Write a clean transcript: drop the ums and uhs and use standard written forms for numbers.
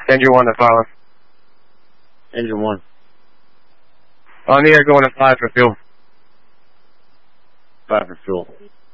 Engine 1 to pilot. Engine 1. On the air going to 5 for fuel. 5 for fuel.